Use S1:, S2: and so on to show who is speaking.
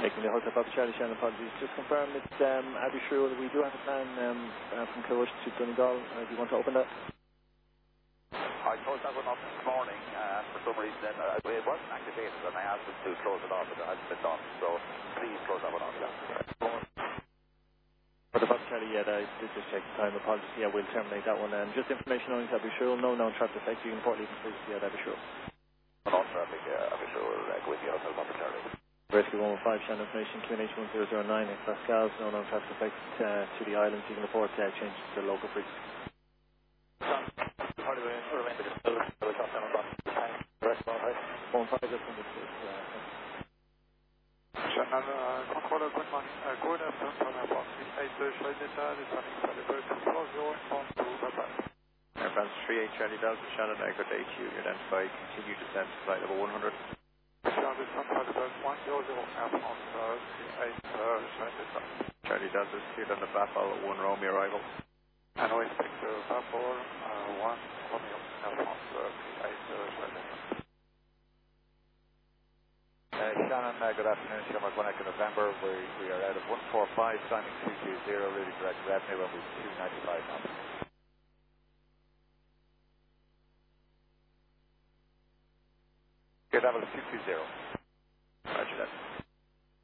S1: Taking the Hotel Papa Charlie Shannon, apologies. Just confirm it's Abbey Shrew. We do have a plan from Kilrush to Donegal. Do you want to open that?
S2: I closed that one off this morning, and for some reason it wasn't activated, and I asked them to close it off, but it hasn't been done. So please close that one off.
S1: For the Papa Charlie, yeah, I did just check the time. Apologies. Yeah, we'll terminate that one. Just information on Abbey Shrew. No traffic effect. You can report leaving previously at Abbey Shrew.
S2: No traffic. Abbey Shrew will go with the Hotel Papa Charlie.
S1: Rescue 115, Shannon information, QNH 1009, in Pascal's, no traffic effect to the islands. You can report changes to local frequency.
S3: Shannon, controller, good morning. Good afternoon, Shannon, approximately 8 Charlie Delta, descending caliber 240, inform to bye-bye.
S4: Air France 38 Charlie Delta, Shannon, good day to you. Identify, continue descent to flight level 100.
S3: Charlie Delta, 100, Air France 38 Charlie Delta.
S4: Charlie Delta is cleared on the Vapor 1 Romeo arrival.
S3: And we expect Vapor 1 Romeo, Air France 38 Charlie Delta.
S2: Shannon, good afternoon. Shamrock 1 Echo November. We are out of 145, signing 220, really direct revenue, and we've 295 now. Good level 220.